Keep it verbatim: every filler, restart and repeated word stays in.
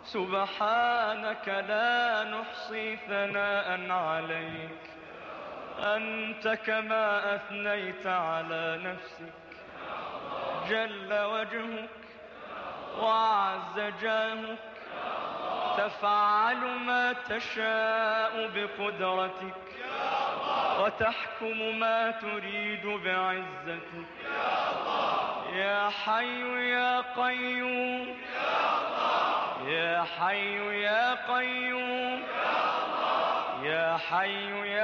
سبحانك لا نحصي ثناء عليك، أنت كما أثنيت على نفسك. جل وجهك وعز جاهك، تفعل ما تشاء بقدرتك، وتحكم ما تريد بعزتك. يا حي يا قيوم، يا حي يا قيوم، يا حي يا